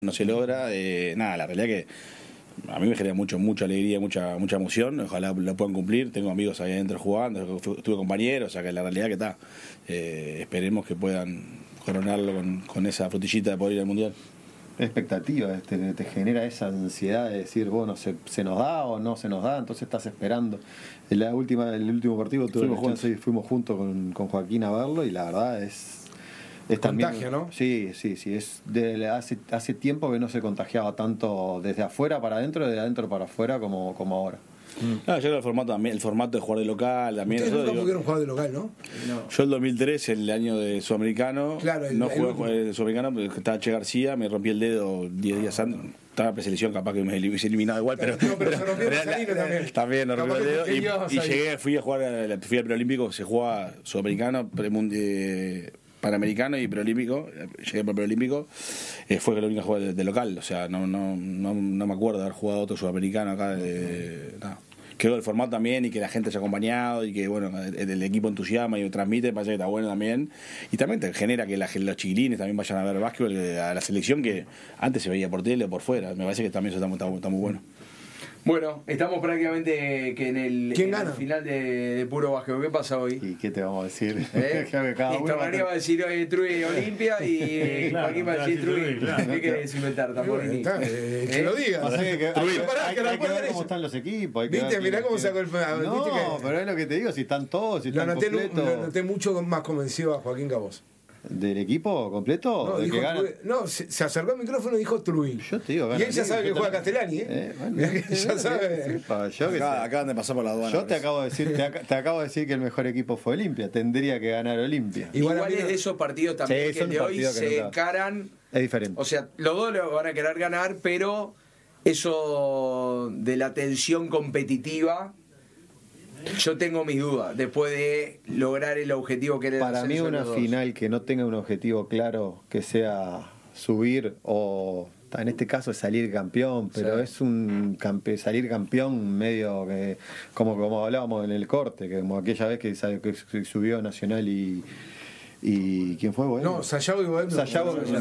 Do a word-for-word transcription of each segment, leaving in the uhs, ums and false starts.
no se logra, eh, nada, la realidad que a mí me genera mucho, mucha alegría, mucha mucha emoción, ojalá lo puedan cumplir, tengo amigos ahí adentro jugando, tuve compañeros, o sea que la realidad que está, eh, esperemos que puedan coronarlo con, con esa frutillita de poder ir al Mundial. Expectativa, te, te genera esa ansiedad de decir, bueno, se, se nos da o no se nos da, entonces estás esperando. En la última, el último partido tuve fuimos, juntos. Chance, fuimos juntos con, con Joaquín a verlo y la verdad es... Es también, contagio, ¿no? Sí, sí, sí. Es de, hace, hace tiempo que no se contagiaba tanto desde afuera para adentro, desde adentro para afuera como, como ahora. Mm. Ah, yo creo el formato también, el formato de jugar de local también. Ustedes nunca pudieron jugar de local, ¿no? ¿no? Yo el dos mil tres, el año de Sudamericano, claro, el, no el jugué el, el Sudamericano porque estaba Che García, me rompí el dedo diez días antes. Estaba en preselección, capaz que me hubiese eliminado igual, pero. No, pero, pero se rompió el salino también. También nos rompió el dedo. Y, y llegué, fui a jugar, fui al preolímpico, se jugaba Sudamericano, premundial. Panamericano y preolímpico, llegué por preolímpico, eh, fue la única jugada de, de local, o sea, no, no, no, no me acuerdo de haber jugado otro sudamericano acá, de, no. Creo el formato también y que la gente haya acompañado y que bueno, el, el equipo entusiasma y transmite, parece que está bueno también, y también te genera que la, los chiquilines también vayan a ver básquetbol, a la selección que antes se veía por tele o por fuera, me parece que también eso está, está, está muy bueno. Bueno, estamos prácticamente que en el, ¿Quién en gana? el final de, de Puro Básquetbol. ¿Qué pasa hoy? ¿Y qué te vamos a decir? ¿Eh? Y Tornaría va a decir hoy Trui Olimpia y claro, Joaquín va a decir Trui. Claro. ¿Qué querés inventar, Tamborini? Eh, que lo digas. O sea, que, que, hay, hay, hay, hay que ver cómo están los equipos. Hay que ¿Viste? Mirá cómo sacó el... No, que... pero es lo que te digo, si están todos, si están lo noté, completos. Lo noté mucho más convencido a Joaquín Gabos. ¿Del equipo completo? No, ¿De dijo que gana? Trui, no se, se acercó al micrófono y dijo Trui. Yo te digo, y él ya sabe que juega Castellani, ¿eh? eh bueno, ya sabe. Sí, yo que acá, acaban de pasar por la aduana. Yo te acabo de decir, te, ac te acabo de decir que el mejor equipo fue Olimpia. Tendría que ganar Olimpia. Igual, Igual es de esos partidos también sí, que de hoy que se no encaran. Es diferente. O sea, los dos lo van a querer ganar, pero eso de la tensión competitiva. Yo tengo mis dudas después de lograr el objetivo que era el para mí una final que no tenga un objetivo claro, que sea subir o en este caso salir campeón, pero sí. Es un campe, salir campeón medio que como como hablábamos en el corte, que como aquella vez que, que subió Nacional y ¿y quién fue? Bueno, no, Sayago y Bohemio. Sayago y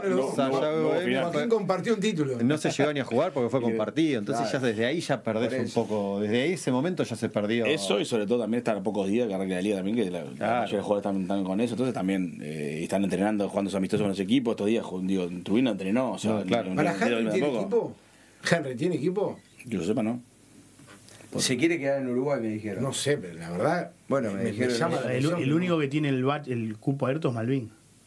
Bohemio. Joaquín compartió un título. No se llegó ni a jugar porque fue compartido. Entonces claro. Ya desde ahí ya perdés un poco. Desde ahí ese momento ya se perdió. Eso y sobre todo también estar a pocos días que arranque la liga también, que la, claro. La mayoría de jugadores están, están con eso. Entonces también eh, están entrenando, jugando sus amistosos con los equipos. Estos días, digo, Trubino entrenó. O sea, no, claro. ¿Para Henry tiene equipo? ¿Henry tiene equipo? Que lo sepa, ¿no? Se quiere quedar en Uruguay, me dijeron. No sé, pero la verdad. Bueno, me, me dijeron. Me llama el, el único que tiene el, el cupo abierto es Malvin.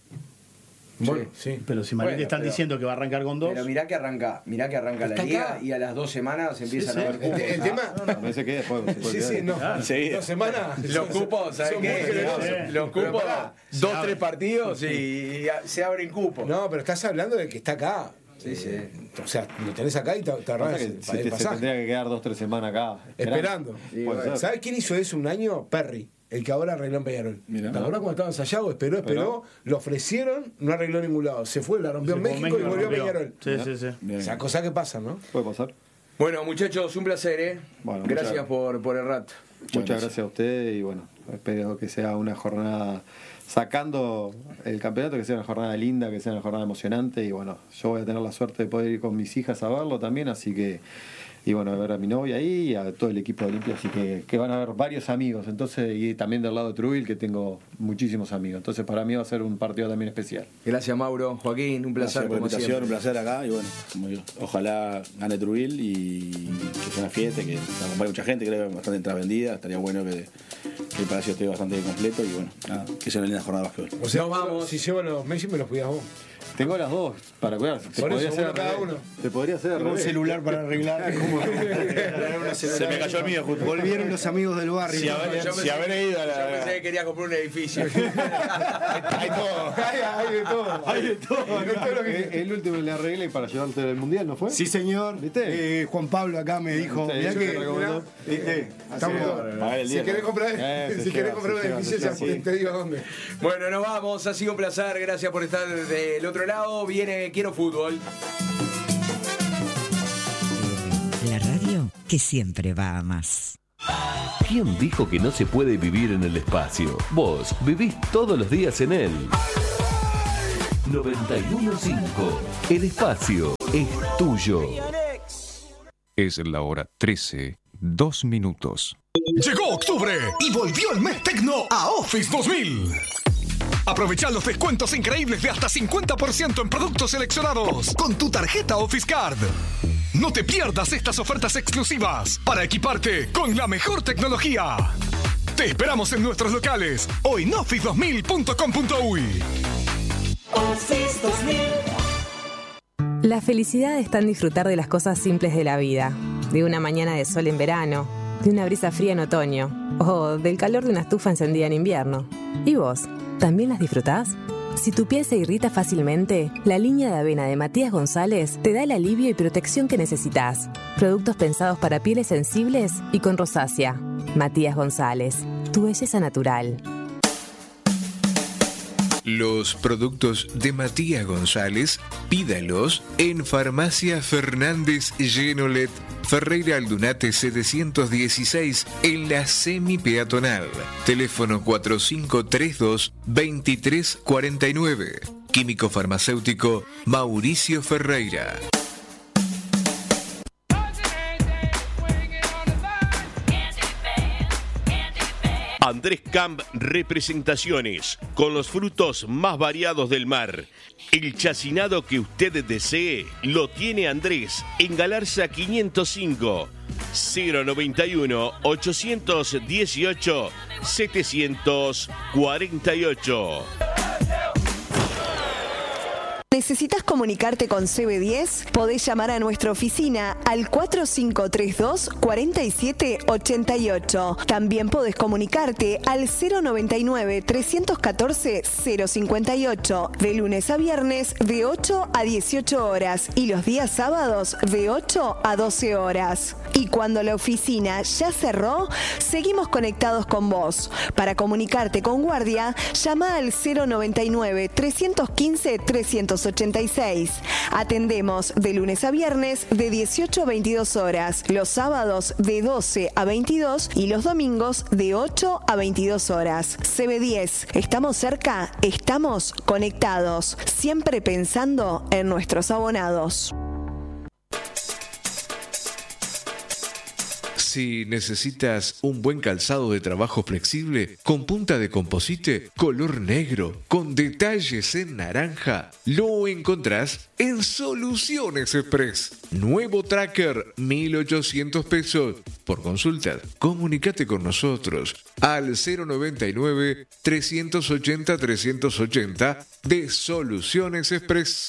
Bueno, sí. Pero si Malvin bueno, te están pero, diciendo que va a arrancar con dos. Pero mirá que arranca, mirá que arranca la liga acá. Y a las dos semanas empiezan sí, sí. a haber cupos. El, el tema. No, no, pensé que después. después sí, sí, no. Ah, sí. Dos semanas. Los cupos, ¿sabes qué? Los, los cupos, dos, se tres partidos y se abren cupos. No, pero estás hablando de que está acá. Sí, sí. O sea, lo tenés acá y te agarrás el, se, el se tendría que quedar dos tres semanas acá. Esperando. esperando. Sí, bueno. ¿Sabes quién hizo eso un año? Perry. El que ahora arregló en Peñarol. La verdad, cuando estaba en Sayago, esperó, esperó, pero, lo ofrecieron, no arregló en ningún lado. Se fue, la rompió en México, México y volvió a Peñarol. Sí, sí, sí. Bien. O sea, cosas que pasan, ¿no? Puede pasar. Bueno, muchachos, un placer, ¿eh? Bueno, gracias muchas, por, por el rato. Muchas gracias. gracias a ustedes y bueno, espero que sea una jornada, sacando el campeonato, que sea una jornada linda, que sea una jornada emocionante y bueno, yo voy a tener la suerte de poder ir con mis hijas a verlo también, así que y bueno, a ver a mi novia ahí y a todo el equipo de Olimpia, así que, que van a haber varios amigos, entonces, y también del lado de Trujillo, que tengo muchísimos amigos, entonces para mí va a ser un partido también especial. Gracias, Mauro. Joaquín, un placer. Gracias por la invitación, un placer acá y bueno, como digo, ojalá gane Trujillo y que sea una fiesta, que acompañe mucha gente, creo que bastante entrada vendida, estaría bueno que, que el palacio esté bastante completo y bueno, nada, que sea una linda jornada de básquetbol. O sea, vamos. Si llevo los Messi me los cuidas vos. Tengo las dos para cuidar. Te Por podría eso, hacer uno cada uno. Te podría hacer un celular para arreglar. Se me cayó el mío justo. Volvieron los amigos del barrio. Si haber, yo si haber ido a la... Yo pensé que quería comprar un edificio. Hay todo. Hay, hay de todo. Hay de todo. Hay todo lo que... El último le arreglé para llevarte al mundial, ¿no fue? Sí, señor. ¿Viste? Eh, Juan Pablo acá me dijo. Mirá que. ¿Viste? Estamos. Si querés comprar, eh, si querés comprar un edificio, ya te digo dónde. Bueno, nos vamos. Ha sido un placer. Gracias por estar del otro lado. Viene Quiero Fútbol. La radio que siempre va a más. ¿Quién dijo que no se puede vivir en el espacio? Vos vivís todos los días en él. noventa y uno punto cinco. El espacio es tuyo. Es la hora trece, dos minutos. Llegó octubre y volvió el mes tecno a Office dos mil. Aprovecha los descuentos increíbles de hasta cincuenta por ciento en productos seleccionados con tu tarjeta Office Card. No te pierdas estas ofertas exclusivas para equiparte con la mejor tecnología. Te esperamos en nuestros locales o en office dos mil punto com punto uy. Office dos mil. La felicidad está en disfrutar de las cosas simples de la vida, de una mañana de sol en verano, de una brisa fría en otoño o del calor de una estufa encendida en invierno. ¿Y vos? ¿También las disfrutás? Si tu piel se irrita fácilmente, la línea de avena de Matías González te da el alivio y protección que necesitas. Productos pensados para pieles sensibles y con rosácea. Matías González, tu belleza natural. Los productos de Matías González, pídalos en Farmacia Fernández Genolet, Ferreira Aldunate setecientos dieciséis, en la semi-peatonal. Teléfono cuatro cinco tres dos, dos tres cuatro nueve. Químico farmacéutico Mauricio Ferreira. Andrés Camp Representaciones, con los frutos más variados del mar. El chacinado que usted desee lo tiene Andrés en Galarza quinientos cinco, cero noventa y uno, ochocientos dieciocho, setecientos cuarenta y ocho. ¿Necesitas comunicarte con C B diez? Podés llamar a nuestra oficina al cuatro cinco tres dos, cuatro siete ocho ocho. También podés comunicarte al cero noventa y nueve, trescientos catorce, cero cincuenta y ocho. De lunes a viernes de ocho a dieciocho horas y los días sábados de ocho a doce horas. Y cuando la oficina ya cerró, seguimos conectados con vos. Para comunicarte con Guardia, llama al cero noventa y nueve, trescientos quince, trescientos ochenta y seis. Atendemos de lunes a viernes de dieciocho a veintidós horas, los sábados de doce a veintidós y los domingos de ocho a veintidós horas. C B diez, estamos cerca, estamos conectados, siempre pensando en nuestros abonados. Si necesitas un buen calzado de trabajo flexible, con punta de composite, color negro, con detalles en naranja, lo encontrás en Soluciones Express. Nuevo Tracker, mil ochocientos pesos. Por consulta, comunícate con nosotros al cero noventa y nueve, trescientos ochenta, trescientos ochenta de Soluciones Express.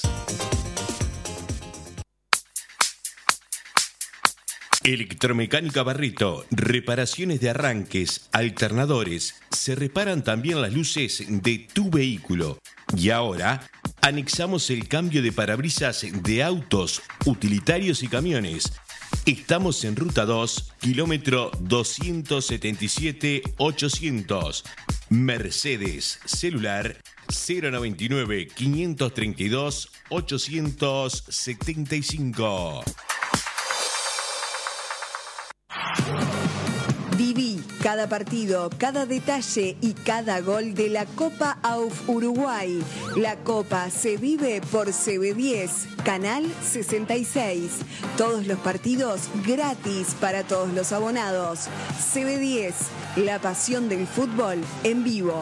Electromecánica Barreto, reparaciones de arranques, alternadores, se reparan también las luces de tu vehículo. Y ahora, anexamos el cambio de parabrisas de autos, utilitarios y camiones. Estamos en Ruta dos, kilómetro doscientos setenta y siete, ochocientos. Mercedes, celular cero noventa y nueve, quinientos treinta y dos, ochocientos setenta y cinco. Viví cada partido, cada detalle y cada gol de la Copa A U F Uruguay. La Copa se vive por C B diez, Canal sesenta y seis. Todos los partidos gratis para todos los abonados. C B diez, la pasión del fútbol en vivo.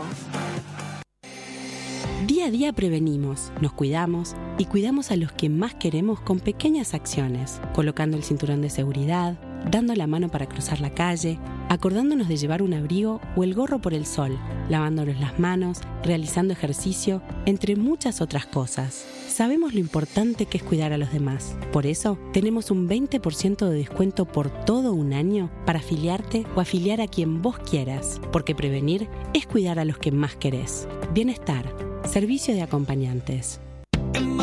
Día a día prevenimos, nos cuidamos y cuidamos a los que más queremos con pequeñas acciones, colocando el cinturón de seguridad, dando la mano para cruzar la calle, acordándonos de llevar un abrigo o el gorro por el sol, lavándonos las manos, realizando ejercicio, entre muchas otras cosas. Sabemos lo importante que es cuidar a los demás. Por eso, tenemos un veinte por ciento de descuento por todo un año para afiliarte o afiliar a quien vos quieras, porque prevenir es cuidar a los que más querés. Bienestar, servicio de acompañantes.